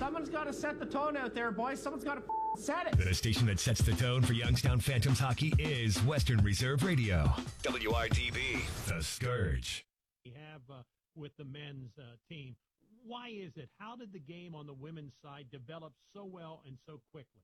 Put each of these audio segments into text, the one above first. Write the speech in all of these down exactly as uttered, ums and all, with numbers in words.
Someone's got to set the tone out there, boys. Someone's got to set it. The station that sets the tone for Youngstown Phantoms hockey is Western Reserve Radio. W R D B, The Scourge. We have uh, with the men's uh, team. Why is it? How did the game on the women's side develop so well and so quickly?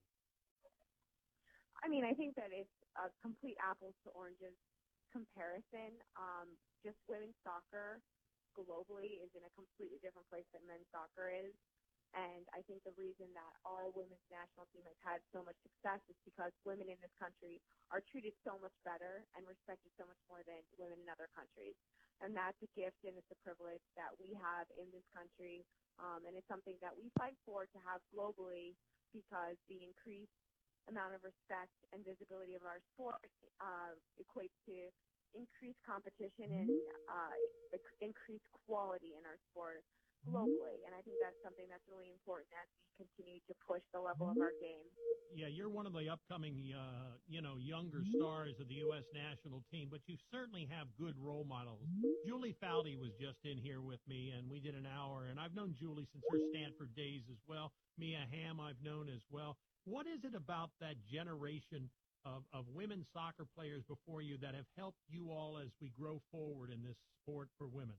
I mean, I think that it's a complete apples to oranges comparison. Um, just women's soccer globally is in a completely different place than men's soccer is. And I think the reason that our women's national team has had so much success is because women in this country are treated so much better and respected so much more than women in other countries. And that's a gift and it's a privilege that we have in this country. Um, and it's something that we fight for to have globally, because the increased amount of respect and visibility of our sport uh, equates to increased competition and uh, increased quality in our sport globally. And I think that's something that's really important as we continue to push the level of our game. Yeah, you're one of the upcoming, uh, you know, younger stars of the U S national team, but you certainly have good role models. Julie Foudy was just in here with me, and we did an hour, and I've known Julie since her Stanford days as well. Mia Hamm I've known as well. What is it about that generation of, of women's soccer players before you that have helped you all as we grow forward in this sport for women?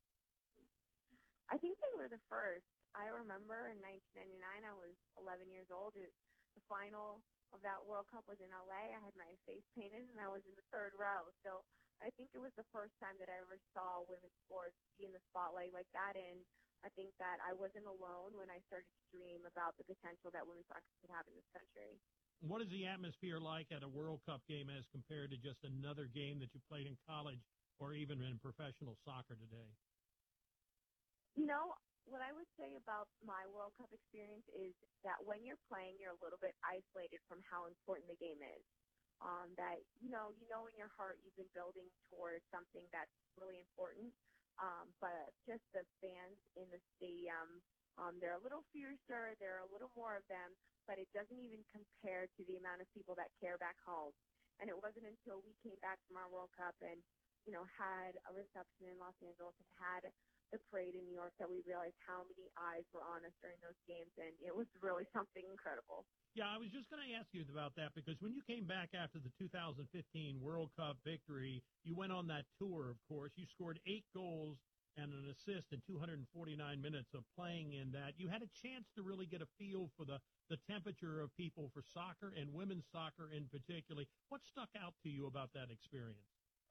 I think they were the first. I remember in nineteen ninety-nine, I was eleven years old. It, the final of that World Cup was in L A. I had my face painted, and I was in the third row. So I think it was the first time that I ever saw women's sports be in the spotlight like that. And I think that I wasn't alone when I started to dream about the potential that women's soccer could have in this country. What is the atmosphere like at a World Cup game as compared to just another game that you played in college or even in professional soccer today? You know, what I would say about my World Cup experience is that when you're playing, you're a little bit isolated from how important the game is. Um, that, you know, you know in your heart you've been building towards something that's really important. Um, but just the fans in the stadium, um, they're a little fiercer, there are a little more of them, but it doesn't even compare to the amount of people that care back home. And it wasn't until we came back from our World Cup and, you know, had a reception in Los Angeles and had the parade in New York that we realized how many eyes were on us during those games, and it was really something incredible. Yeah, I was just going to ask you about that, because when you came back after the two thousand fifteen World Cup victory, you went on that tour, of course. You scored eight goals and an assist in two hundred forty-nine minutes of playing in that. You had a chance to really get a feel for the, the temperature of people for soccer and women's soccer in particular. What stuck out to you about that experience?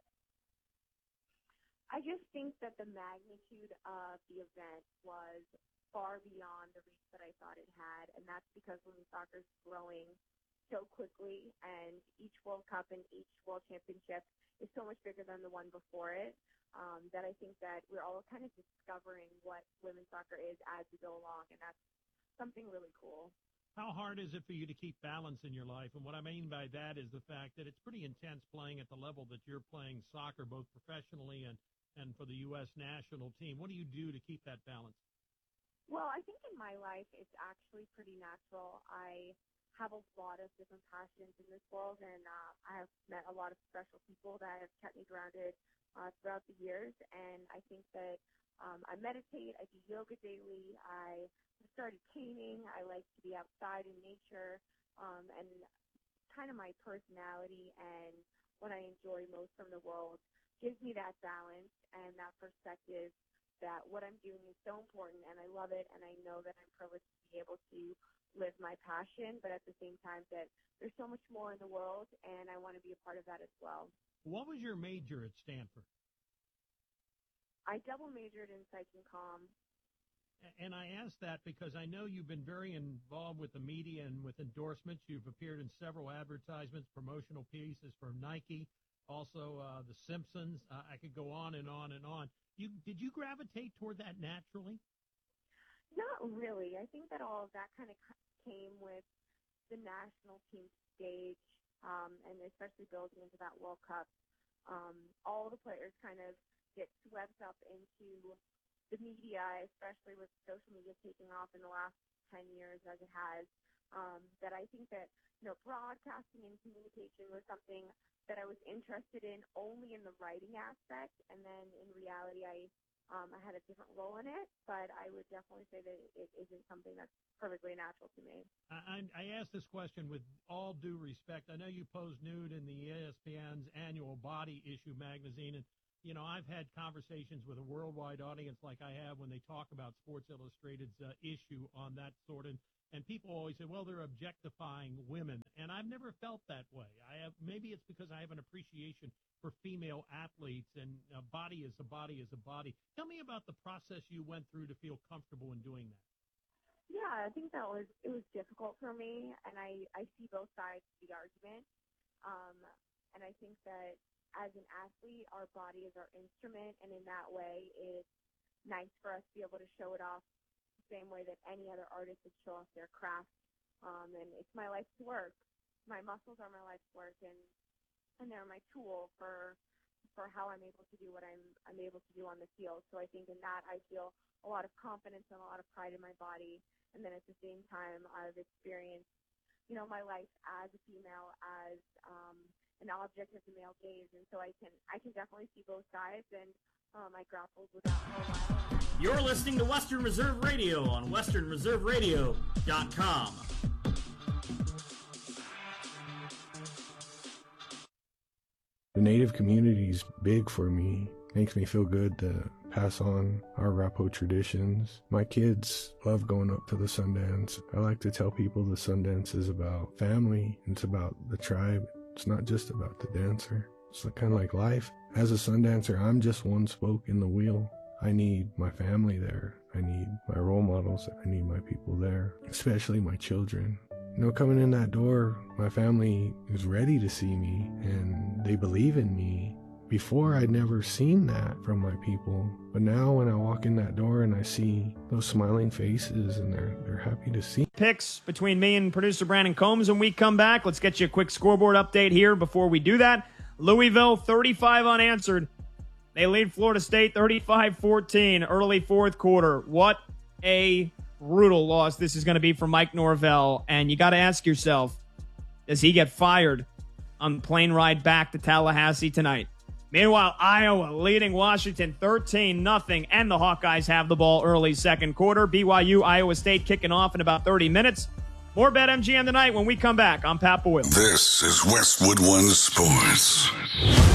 I just think that the magnitude of the event was far beyond the reach that I thought it had, and that's because women's soccer is growing so quickly, and each World Cup and each World Championship is so much bigger than the one before it, um, that I think that we're all kind of discovering what women's soccer is as we go along, and that's something really cool. How hard is it for you to keep balance in your life? And what I mean by that is the fact that it's pretty intense playing at the level that you're playing soccer, both professionally and and for the U S national team. What do you do to keep that balance? Well, I think in my life it's actually pretty natural. I have a lot of different passions in this world, and uh, I have met a lot of special people that have kept me grounded uh, throughout the years. And I think that um, I meditate, I do yoga daily, I started painting, I like to be outside in nature, um, and kind of my personality and what I enjoy most from the world gives me that balance and that perspective that what I'm doing is so important, and I love it, and I know that I'm privileged to be able to live my passion, but at the same time that there's so much more in the world, and I want to be a part of that as well. What was your major at Stanford? I double majored in psych and comm. And I ask that because I know you've been very involved with the media and with endorsements. You've appeared in several advertisements, promotional pieces for Nike, also uh, The Simpsons. Uh, I could go on and on and on. You Did you gravitate toward that naturally? Not really. I think that all of that kind of came with the national team stage, um, and especially building into that World Cup. Um, all the players kind of get swept up into the media, especially with social media taking off in the last ten years as it has, um, that I think that, you know, broadcasting and communication was something that I was interested in only in the writing aspect. And then in reality, I Um, I had a different role in it, but I would definitely say that it isn't something that's perfectly natural to me. I, I asked this question with all due respect. I know you posed nude in the E S P N's annual Body Issue magazine, and you know I've had conversations with a worldwide audience like I have when they talk about Sports Illustrated's uh, issue on that sort, and and people always say, well, they're objectifying women, and I've never felt that way. I have maybe it's because I have an appreciation for female athletes, and a body is a body is a body. Tell me about the process you went through to feel comfortable in doing that. Yeah, I think that was it was difficult for me, and I, I see both sides of the argument. Um, and I think that as an athlete, our body is our instrument, and in that way, it's nice for us to be able to show it off the same way that any other artist would show off their craft. Um, and it's my life's work. My muscles are my life's work, and and they're my tool for for how I'm able to do what I'm I'm able to do on the field. So I think in that I feel a lot of confidence and a lot of pride in my body. And then at the same time, I've experienced, you know, my life as a female, as um, an object of the male gaze, and so I can I can definitely see both sides, and um, I grappled with that for a while. You're listening to Western Reserve Radio on western reserve radio dot com. The Native community is big for me. Makes me feel good to pass on our Arapaho traditions. My kids love going up to the Sundance. I like to tell people the Sundance is about family. It's about the tribe. It's not just about the dancer. It's kind of like life. As a Sundancer, I'm just one spoke in the wheel. I need my family there. I need my role models. I need my people there, especially my children. You know, coming in that door, my family is ready to see me, and they believe in me. Before, I'd never seen that from my people. But now when I walk in that door and I see those smiling faces and they're they're happy to see. Picks between me and producer Brandon Combs when we come back. Let's get you a quick scoreboard update here before we do that. Louisville, thirty-five unanswered. They lead Florida State thirty-five fourteen, early fourth quarter. What a brutal loss this is going to be for Mike Norvell. And you got to ask yourself, does he get fired on the plane ride back to Tallahassee tonight? Meanwhile, Iowa leading Washington thirteen nothing, and the Hawkeyes have the ball early second quarter. B Y U, Iowa State kicking off in about thirty minutes. More BetMGM tonight when we come back. I'm Pat Boyle. This is Westwood One Sports.